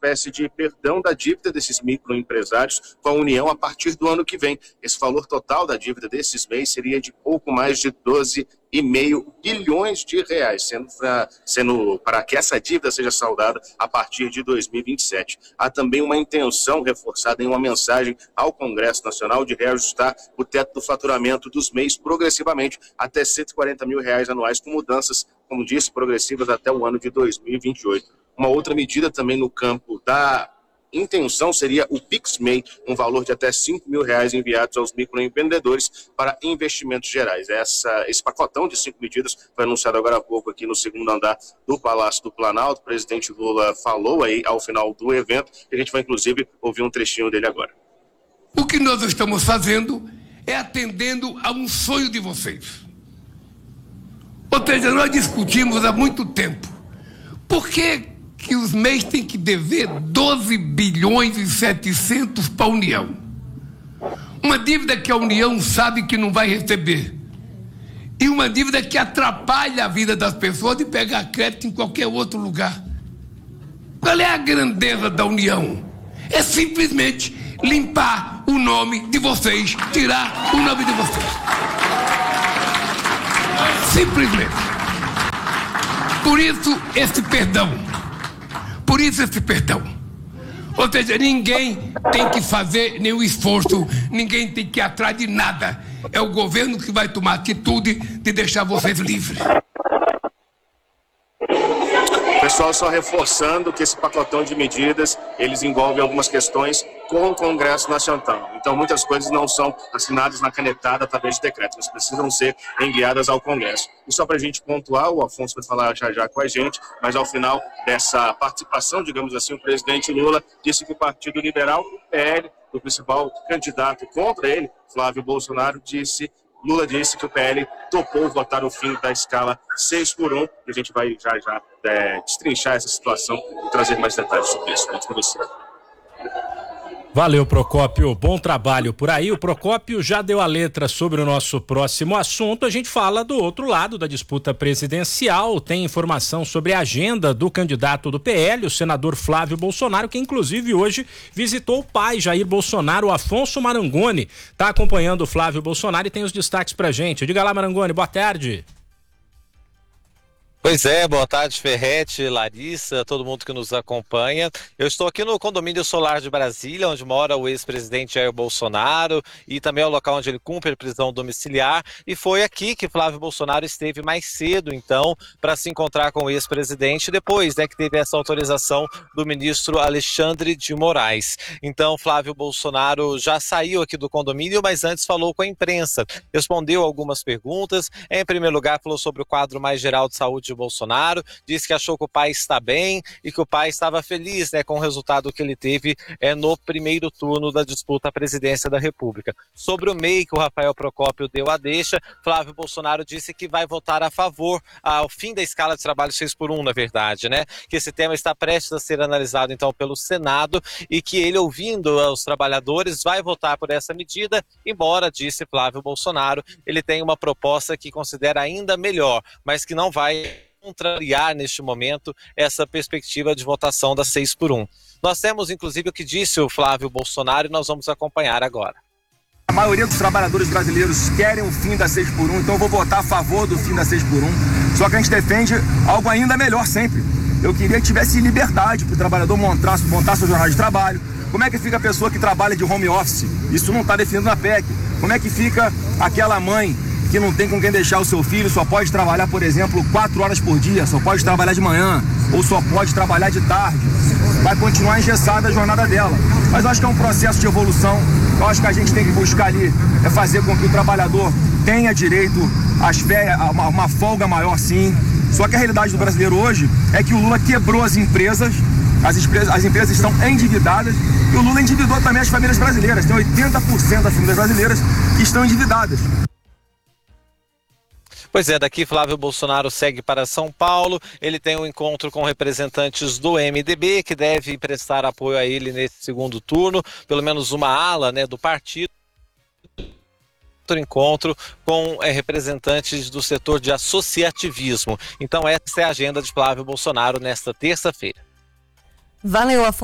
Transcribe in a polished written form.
espécie de perdão da dívida desses microempresários com a União a partir do ano que vem. Esse valor total da dívida desses MEIs seria de pouco mais de 12,5 bilhões de reais, sendo para que essa dívida seja saldada a partir de 2027. Há também uma intenção reforçada em uma mensagem ao Congresso Nacional de reajustar o teto do faturamento dos MEIs progressivamente até R$140 mil anuais, com mudanças, como disse, progressivas até o ano de 2028. Uma outra medida também no campo da intenção seria o PixMEI, um valor de até R$5 mil enviados aos microempreendedores para investimentos gerais. Esse pacotão de 5 medidas foi anunciado agora há pouco aqui no segundo andar do Palácio do Planalto. O presidente Lula falou aí ao final do evento e a gente vai inclusive ouvir um trechinho dele agora. O que nós estamos fazendo é atendendo a um sonho de vocês. Ou seja, nós discutimos há muito tempo por que os MEIs têm que dever 12 bilhões e 700 para a União. Uma dívida que a União sabe que não vai receber. E uma dívida que atrapalha a vida das pessoas de pegar crédito em qualquer outro lugar. Qual é a grandeza da União? É simplesmente limpar o nome de vocês, tirar o nome de vocês. Simplesmente. Por isso esse perdão. Ou seja, ninguém tem que fazer nenhum esforço, ninguém tem que ir atrás de nada. É o governo que vai tomar atitude de deixar vocês livres. Pessoal, só reforçando que esse pacotão de medidas, eles envolvem algumas questões com o Congresso Nacional. Então, muitas coisas não são assinadas na canetada através de decreto, elas precisam ser enviadas ao Congresso. E só para a gente pontuar, o Afonso vai falar já com a gente, mas ao final dessa participação, digamos assim, o presidente Lula disse que o Partido Liberal, o PL, o principal candidato contra ele, Flávio Bolsonaro, Lula disse que o PL topou votar o fim da escala 6x1, e a gente vai já destrinchar essa situação e trazer mais detalhes sobre isso. Vamos com você. Valeu, Procópio. Bom trabalho por aí. O Procópio já deu a letra sobre o nosso próximo assunto. A gente fala do outro lado da disputa presidencial. Tem informação sobre a agenda do candidato do PL, o senador Flávio Bolsonaro, que inclusive hoje visitou o pai, Jair Bolsonaro, o Afonso Marangoni. Está acompanhando o Flávio Bolsonaro e tem os destaques pra gente. Diga lá, Marangoni, boa tarde. Pois é, boa tarde, Ferretti, Larissa, todo mundo que nos acompanha. Eu estou aqui no condomínio solar de Brasília, onde mora o ex-presidente Jair Bolsonaro, e também é o local onde ele cumpre prisão domiciliar, e foi aqui que Flávio Bolsonaro esteve mais cedo, então, para se encontrar com o ex-presidente, depois, que teve essa autorização do ministro Alexandre de Moraes. Então, Flávio Bolsonaro já saiu aqui do condomínio, mas antes falou com a imprensa, respondeu algumas perguntas. Em primeiro lugar, falou sobre o quadro mais geral de saúde de Bolsonaro, disse que achou que o pai está bem e que o pai estava feliz, com o resultado que ele teve no primeiro turno da disputa à presidência da República. Sobre o MEI, que o Rafael Procópio deu a deixa, Flávio Bolsonaro disse que vai votar a favor ao fim da escala de trabalho 6x1, na verdade, que esse tema está prestes a ser analisado então pelo Senado e que ele, ouvindo os trabalhadores, vai votar por essa medida, embora, disse Flávio Bolsonaro, ele tem uma proposta que considera ainda melhor, mas que não vai contrariar neste momento essa perspectiva de votação da 6x1. Nós temos inclusive o que disse o Flávio Bolsonaro e nós vamos acompanhar agora. A maioria dos trabalhadores brasileiros querem o fim da 6x1, então eu vou votar a favor do fim da 6x1, só que a gente defende algo ainda melhor sempre. Eu queria que tivesse liberdade para o trabalhador montar sua jornada de trabalho. Como é que fica a pessoa que trabalha de home office? Isso não está definido na PEC. Como é que fica aquela mãe que não tem com quem deixar o seu filho, só pode trabalhar, por exemplo, 4 horas por dia, só pode trabalhar de manhã, ou só pode trabalhar de tarde? Vai continuar engessada a jornada dela. Mas eu acho que é um processo de evolução. Eu acho que a gente tem que buscar ali fazer com que o trabalhador tenha direito às férias, a uma folga maior, sim. Só que a realidade do brasileiro hoje é que o Lula quebrou as empresas estão endividadas, e o Lula endividou também as famílias brasileiras. Tem 80% das famílias brasileiras que estão endividadas. Pois é, daqui Flávio Bolsonaro segue para São Paulo, ele tem um encontro com representantes do MDB, que deve prestar apoio a ele nesse segundo turno, pelo menos uma ala do partido. Outro encontro com representantes do setor de associativismo. Então essa é a agenda de Flávio Bolsonaro nesta terça-feira. Valeu, Afonso.